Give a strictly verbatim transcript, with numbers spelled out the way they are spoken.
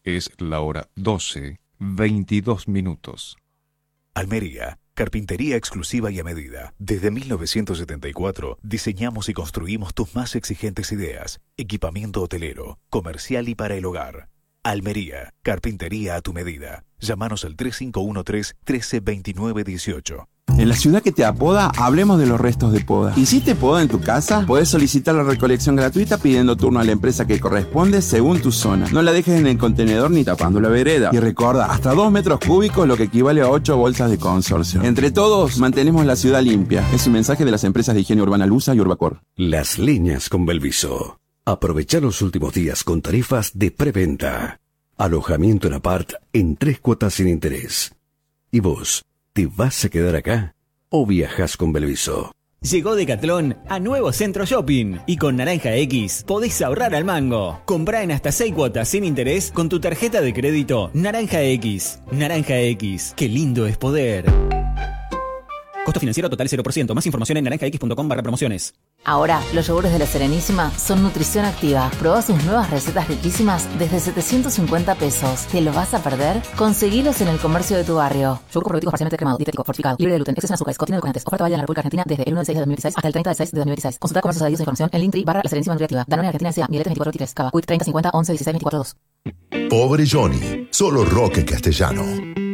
Es la hora doce, veintidós minutos. Almería, carpintería exclusiva y a medida. Desde mil novecientos setenta y cuatro diseñamos y construimos tus más exigentes ideas. Equipamiento hotelero, comercial y para el hogar. Almería, carpintería a tu medida. Llámanos al tres cinco uno tres, uno tres dos nueve uno ocho. En la ciudad que te apoda, hablemos de los restos de poda. ¿Hiciste poda en tu casa? Podés solicitar la recolección gratuita pidiendo turno a la empresa que corresponde según tu zona. No la dejes en el contenedor ni tapando la vereda. Y recuerda, hasta dos metros cúbicos, lo que equivale a ocho bolsas de consorcio. Entre todos, mantenemos la ciudad limpia. Es un mensaje de las empresas de higiene urbana Lusa y Urbacor. Las Leñas con Belviso. Aprovecha los últimos días con tarifas de preventa. Alojamiento en apart en tres cuotas sin interés. ¿Y vos? ¿Te vas a quedar acá o viajas con Belviso? Llegó Decathlon a Nuevo Centro Shopping y con Naranja X podés ahorrar al mango. Comprá en hasta seis cuotas sin interés con tu tarjeta de crédito Naranja X. Naranja X, qué lindo es poder. Costo financiero total cero por ciento. Más información en naranjax.com barra promociones. Ahora, los yogures de La Serenísima son nutrición activa. Probá sus nuevas recetas riquísimas desde setecientos cincuenta pesos. ¿Te los vas a perder? Conseguilos en el comercio de tu barrio. Yogur probiótico parcialmente cremado, dietético, fortificado, libre de gluten, exceso en azúcares, contiene edulcorantes. Oferta válida en la República Argentina desde el uno de seis de dos mil dieciséis hasta el treinta de seis de dos mil dieciséis. Consulta comercios adheridos e información en Linktree barra La Serenísima Nutriactiva. Danone Argentina S A, Miletes veinticuatro veintitrés, Cava, Quick treinta cincuenta once dieciséis veinticuatro dos. Pobre Johnny, solo rock en castellano.